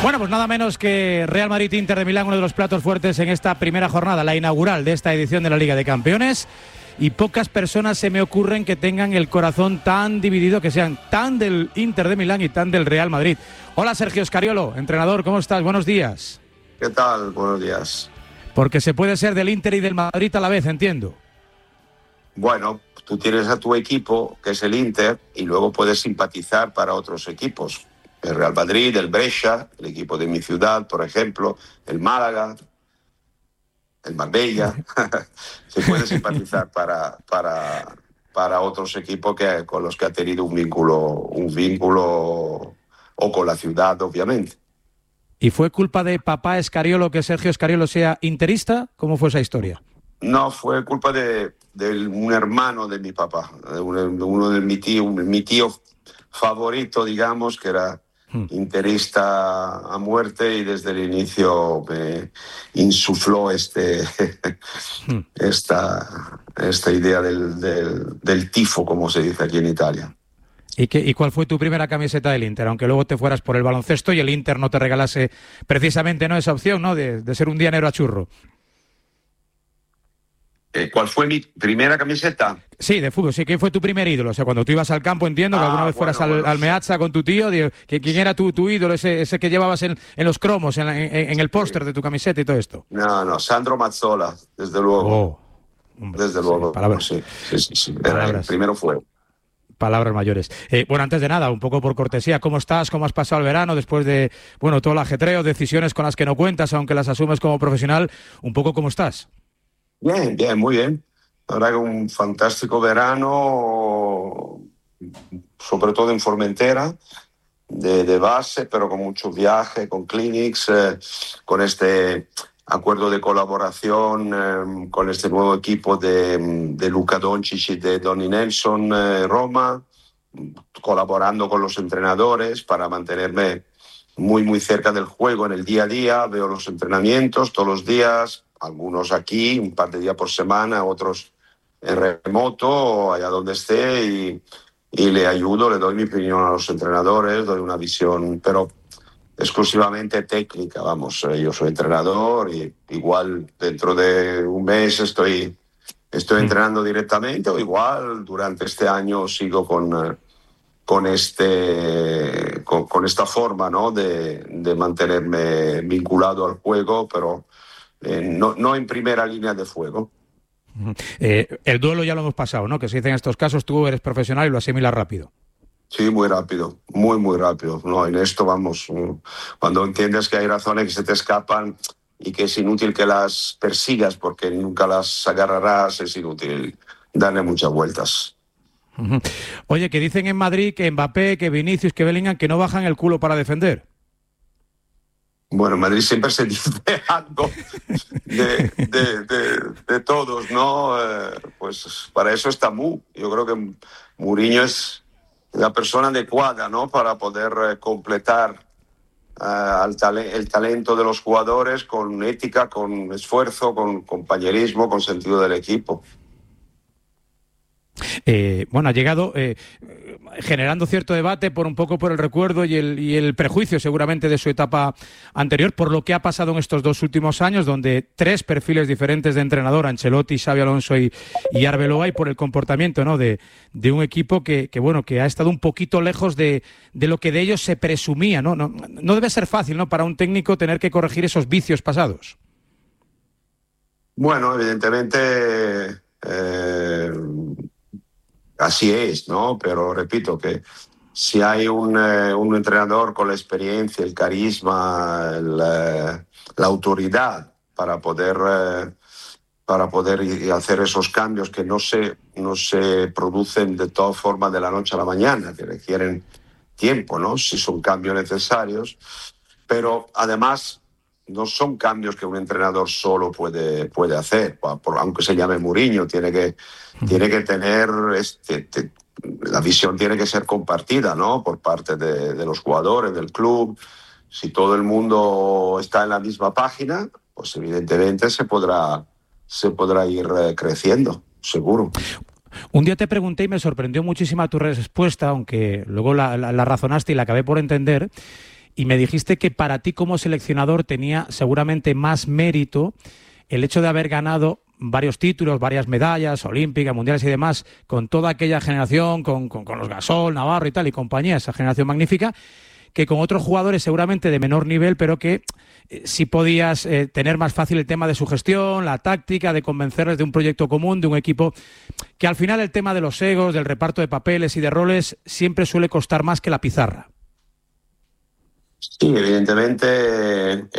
Bueno, pues nada menos que Real Madrid-Inter de Milán, uno de los platos fuertes en esta primera jornada, la inaugural de esta edición de la Liga de Campeones. Y pocas personas se me ocurren que tengan el corazón tan dividido, que sean tan del Inter de Milán y tan del Real Madrid. Hola, Sergio Scariolo, entrenador, ¿cómo estás? Buenos días. ¿Qué tal? Buenos días. Porque se puede ser del Inter y del Madrid a la vez, entiendo. Bueno, tú tienes a tu equipo, que es el Inter, y luego puedes simpatizar para otros equipos. El Real Madrid, el Brescia, el equipo de mi ciudad, por ejemplo, el Málaga, el Marbella. Se puede simpatizar para otros equipos con los que ha tenido un vínculo o con la ciudad, obviamente. ¿Y fue culpa de papá Scariolo que Sergio Scariolo sea interista? ¿Cómo fue esa historia? No, fue culpa de un hermano de mi papá, uno de mi tío favorito, digamos, que era interista a muerte, y desde el inicio me insufló esta idea del tifo, como se dice aquí en Italia. ¿Y cuál fue tu primera camiseta del Inter? Aunque luego te fueras por el baloncesto y el Inter no te regalase precisamente, ¿no?, esa opción, ¿no?, de ser un dianero a churro. ¿Cuál fue mi primera camiseta? Sí, de fútbol, sí. ¿Quién fue tu primer ídolo? O sea, cuando tú ibas al campo, entiendo que alguna vez fueras al Meazza con tu tío. ¿Quién era tu ídolo, ese que llevabas en los cromos, en el póster de tu camiseta y todo esto? No, Sandro Mazzola, desde luego. Oh, hombre, desde luego. Sí, palabras. Sí. El primero fue. Palabras mayores. Bueno, antes de nada, un poco por cortesía, ¿cómo estás? ¿Cómo has pasado el verano después de, todo el ajetreo, decisiones con las que no cuentas, aunque las asumes como profesional? Un poco, ¿cómo estás? Bien, muy bien. La verdad que un fantástico verano, sobre todo en Formentera, de base, pero con mucho viaje, con clinics, con este acuerdo de colaboración con este nuevo equipo de Luka Doncic y de Donny Nelson, Roma, colaborando con los entrenadores para mantenerme muy cerca del juego en el día a día. Veo los entrenamientos todos los días, algunos aquí, un par de días por semana, otros en remoto, allá donde esté, y le ayudo, le doy mi opinión a los entrenadores, doy una visión, pero exclusivamente técnica, vamos. Yo soy entrenador y igual dentro de un mes estoy entrenando directamente, o igual durante este año sigo con esta forma, ¿no?, de mantenerme vinculado al juego, pero no en primera línea de fuego. El duelo ya lo hemos pasado, ¿no?, que se dice en estos casos, tú eres profesional y lo asimilas rápido. Sí, muy rápido, muy rápido. No, en esto, vamos, cuando entiendes que hay razones que se te escapan y que es inútil que las persigas porque nunca las agarrarás, es inútil darle muchas vueltas. Oye, que dicen en Madrid que Mbappé, que Vinicius, que Bellingham, que no bajan el culo para defender. Bueno, en Madrid siempre se dice algo de todos, ¿no? Pues para eso está Mu. Yo creo que Mourinho es la persona adecuada, ¿no?, para poder completar el talento de los jugadores con ética, con esfuerzo, con compañerismo, con sentido del equipo. Ha llegado generando cierto debate un poco por el recuerdo y el prejuicio seguramente de su etapa anterior, por lo que ha pasado en estos 2 últimos años, donde 3 perfiles diferentes de entrenador, Ancelotti, Xabi Alonso y Arbeloa, y por el comportamiento, ¿no?, de un equipo que ha estado un poquito lejos de lo que de ellos se presumía, ¿no? No debe ser fácil, ¿no?, para un técnico tener que corregir esos vicios pasados. Bueno, evidentemente así es, ¿no? Pero repito que si hay un entrenador con la experiencia, el carisma, la autoridad para poder hacer esos cambios que no se producen de todas formas de la noche a la mañana, que requieren tiempo, ¿no?, si son cambios necesarios, pero además no son cambios que un entrenador solo puede hacer, aunque se llame Mourinho, tiene que tener la visión tiene que ser compartida, ¿no?, por parte de los jugadores, del club. Si todo el mundo está en la misma página, pues evidentemente se podrá ir creciendo, seguro. Un día te pregunté y me sorprendió muchísimo tu respuesta, aunque luego la razonaste y la acabé por entender. y me dijiste que para ti como seleccionador tenía seguramente más mérito el hecho de haber ganado varios títulos, varias medallas olímpicas, mundiales y demás, con toda aquella generación, con los Gasol, Navarro y tal, y compañía, esa generación magnífica, que con otros jugadores seguramente de menor nivel, pero que sí podías tener más fácil el tema de su gestión, la táctica, de convencerles de un proyecto común, de un equipo, que al final el tema de los egos, del reparto de papeles y de roles, siempre suele costar más que la pizarra. Sí, evidentemente